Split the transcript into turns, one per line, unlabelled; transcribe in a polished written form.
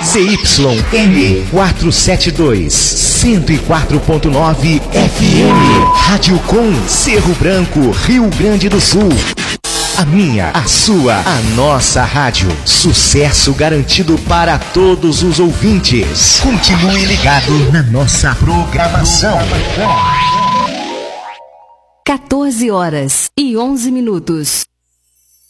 ZYM 472, 104.9 FM. Rádio Com, Cerro Branco, Rio Grande do Sul. A minha, a sua, a nossa rádio. Sucesso garantido para todos os ouvintes. Continue ligado na nossa programação.
14 horas e 11 minutos.